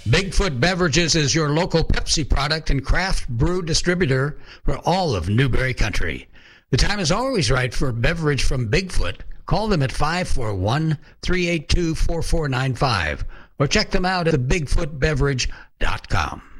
Bigfoot Beverages is your local Pepsi product and craft brew distributor for all of Newberry Country. The time is always right for a beverage from Bigfoot. Call them at 541-382-4495 or check them out at thebigfootbeverage.com.